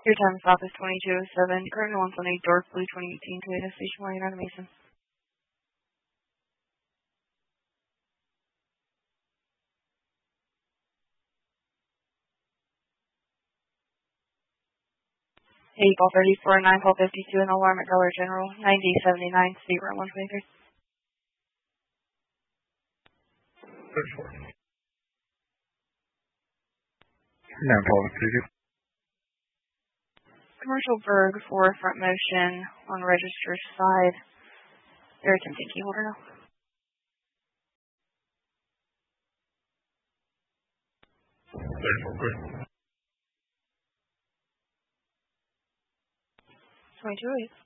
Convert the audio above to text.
Your time stop is 2207. Current one's on a dark blue 2018 Toyota Station Wagon out of Mason. April 34, 9-12-52, and alarm at Dollar General, 9079, State Route 123. 34. 9-12-52. Commercial Berg for front motion on register side. They're attempting key holder now. 34, good. 2208.